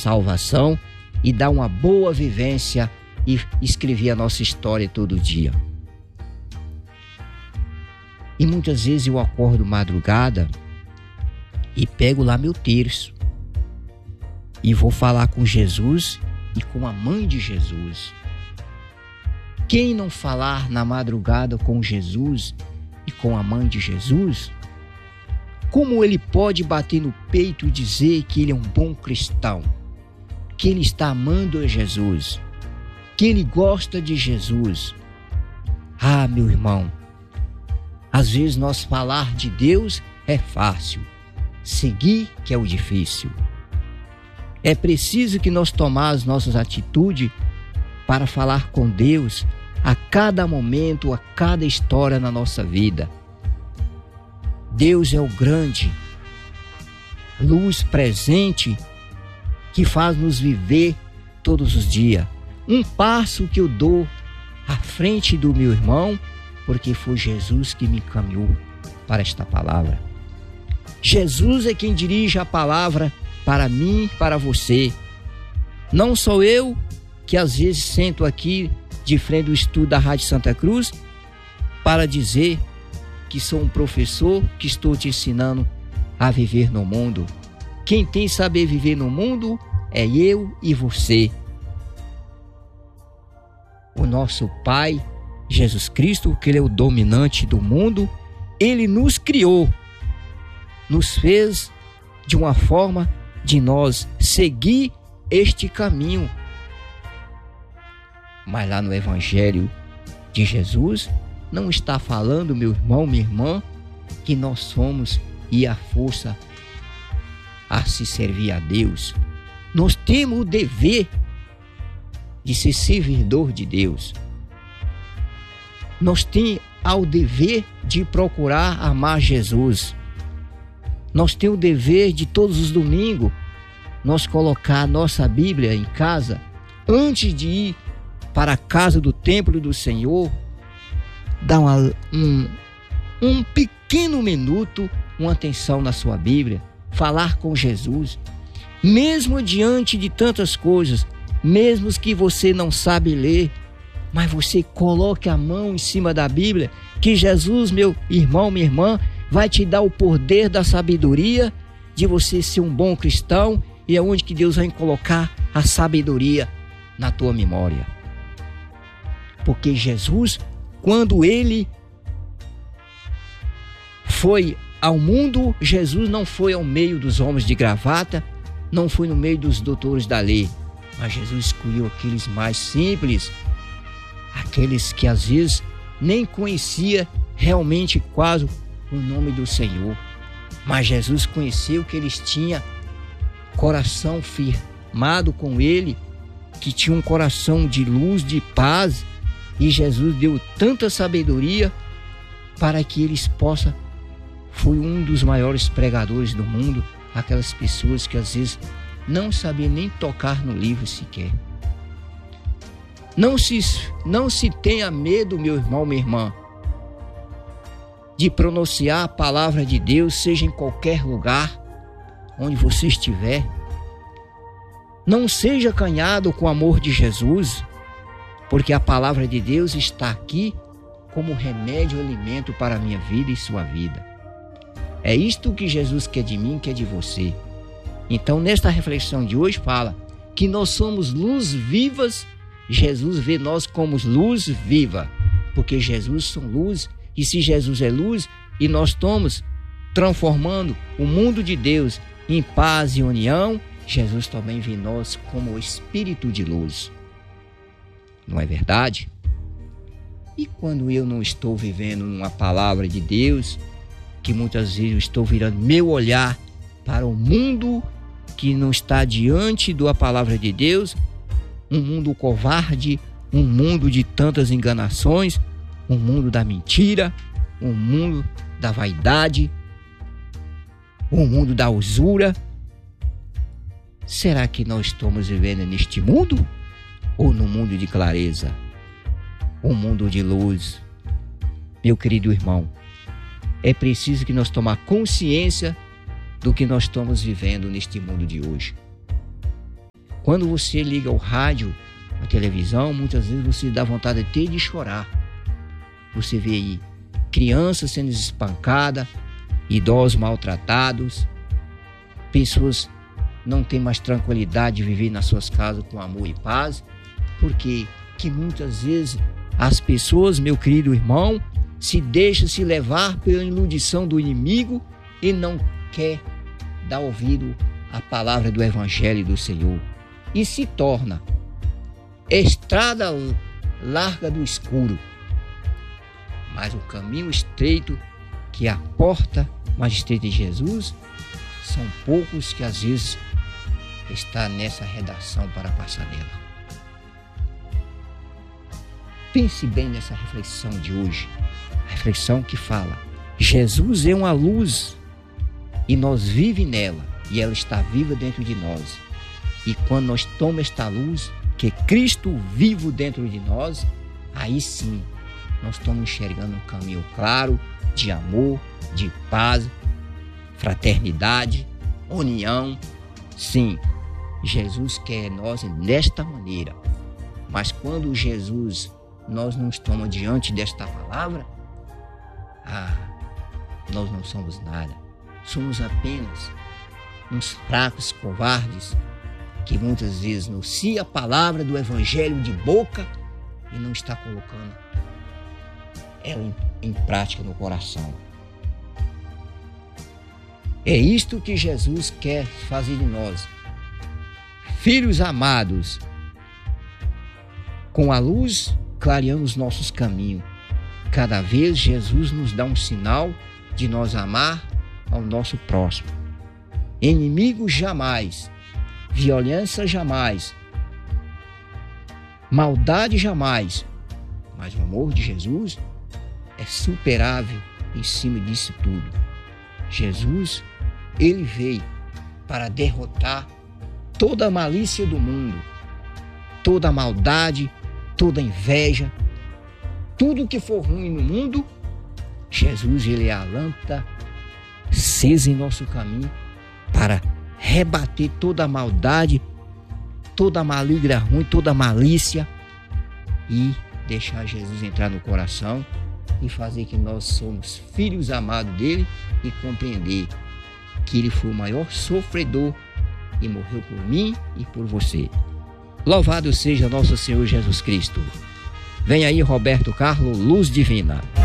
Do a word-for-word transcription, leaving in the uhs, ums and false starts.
salvação e dar uma boa vivência e escrever a nossa história todo dia. E muitas vezes eu acordo madrugada e pego lá meu terço e vou falar com Jesus e com a mãe de Jesus. Quem não falar na madrugada com Jesus e com a mãe de Jesus, como ele pode bater no peito e dizer que ele é um bom cristão, que ele está amando a Jesus, que ele gosta de Jesus? Ah, meu irmão, às vezes nós falar de Deus é fácil, seguir que é o difícil. É preciso que nós tomar as nossas atitudes para falar com Deus a cada momento, a cada história na nossa vida. Deus é o grande, luz presente que faz-nos viver todos os dias. Um passo que eu dou à frente do meu irmão, porque foi Jesus que me encaminhou para esta palavra. Jesus é quem dirige a palavra para mim, para você. Não sou eu que às vezes sento aqui de frente do estudo da Rádio Santa Cruz para dizer que sou um professor que estou te ensinando a viver no mundo. Quem tem saber viver no mundo é eu e você. O nosso Pai, Jesus Cristo, que Ele é o dominante do mundo, Ele nos criou, nos fez de uma forma de nós seguir este caminho. Mas lá no Evangelho de Jesus, não está falando, meu irmão, minha irmã, que nós somos e a força a se servir a Deus. Nós temos o dever de ser servidor de Deus. Nós temos o dever de procurar amar Jesus. Nós temos o dever de todos os domingos nós colocar a nossa Bíblia em casa antes de ir para a casa do templo do Senhor, dar uma, um, um pequeno minuto, uma atenção na sua Bíblia, falar com Jesus, mesmo diante de tantas coisas, mesmo que você não sabe ler, mas você coloque a mão em cima da Bíblia, que Jesus, meu irmão, minha irmã, vai te dar o poder da sabedoria de você ser um bom cristão, e é onde que Deus vai colocar a sabedoria na tua memória. Porque Jesus, quando ele foi ao mundo, Jesus não foi ao meio dos homens de gravata, não foi no meio dos doutores da lei, mas Jesus escolheu aqueles mais simples, aqueles que às vezes nem conhecia realmente quase o nome do Senhor, mas Jesus conheceu que eles tinham coração firmado com ele, que tinha um coração de luz, de paz, e Jesus deu tanta sabedoria para que eles possam. Foi um dos maiores pregadores do mundo, aquelas pessoas que às vezes não sabiam nem tocar no livro sequer. Não se, não se tenha medo, meu irmão, minha irmã, de pronunciar a palavra de Deus, seja em qualquer lugar onde você estiver. Não seja acanhado com o amor de Jesus, porque a palavra de Deus está aqui como remédio e alimento para a minha vida e sua vida. É isto que Jesus quer de mim, quer de você. Então, nesta reflexão de hoje, fala que nós somos luz vivas. Jesus vê nós como luz viva, porque Jesus são luz, e se Jesus é luz, e nós estamos transformando o mundo de Deus em paz e união, Jesus também vê nós como o Espírito de luz. Não é verdade? E quando eu não estou vivendo uma palavra de Deus, que muitas vezes eu estou virando meu olhar para o mundo que não está diante da palavra de Deus, um mundo covarde, um mundo de tantas enganações, um mundo da mentira, um mundo da vaidade, um mundo da usura. Será que nós estamos vivendo neste mundo ou no mundo de clareza, um mundo de luz? Meu querido irmão, é preciso que nós tomar consciência do que nós estamos vivendo neste mundo de hoje. Quando você liga o rádio, a televisão, muitas vezes você dá vontade até de chorar. Você vê aí crianças sendo espancadas, idosos maltratados, pessoas não têm mais tranquilidade de viver nas suas casas com amor e paz, porque que muitas vezes as pessoas, meu querido irmão, se deixam se levar pela iludição do inimigo e não quer dar ouvido à palavra do Evangelho do Senhor e se torna estrada larga do escuro, mas o caminho estreito, que é a porta mais estreita de Jesus, são poucos que às vezes está nessa redação para passar nela. Pense bem nessa reflexão de hoje, a reflexão que fala: Jesus é uma luz e nós vivemos nela, e ela está viva dentro de nós. E quando nós tomamos esta luz, que é Cristo vivo dentro de nós, aí sim nós estamos enxergando um caminho claro de amor, de paz, fraternidade, união. Sim, Jesus quer nós desta maneira. Mas quando Jesus, nós não estamos diante desta palavra, ah, nós não somos nada. Somos apenas uns fracos covardes que muitas vezes anuncia a palavra do Evangelho de boca e não está colocando ela em, em prática no coração. É isto que Jesus quer fazer de nós, filhos amados, com a luz clareando os nossos caminhos. Cada vez Jesus nos dá um sinal de nós amar ao nosso próximo. Inimigo jamais, violência jamais, maldade jamais, mas o amor de Jesus é superável em cima disso tudo. Jesus, ele veio para derrotar toda a malícia do mundo, toda a maldade, toda a inveja, tudo que for ruim no mundo. Jesus, ele é a lâmpada acesa em nosso caminho para rebater toda a maldade, toda a maligna ruim, toda a malícia, e deixar Jesus entrar no coração e fazer que nós somos filhos amados dele e compreender que ele foi o maior sofredor e morreu por mim e por você. Louvado seja nosso Senhor Jesus Cristo. Vem aí Roberto Carlos, Luz Divina.